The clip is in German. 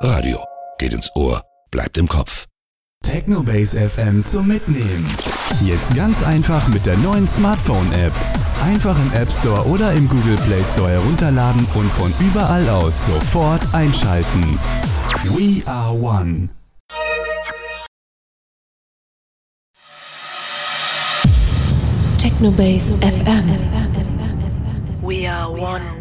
Radio geht ins Ohr, bleibt im Kopf. Technobase FM zum Mitnehmen. Jetzt ganz einfach mit der neuen Smartphone-App. Einfach im App Store oder im Google Play Store herunterladen und von überall aus sofort einschalten. We are one. Technobase FM. We are one.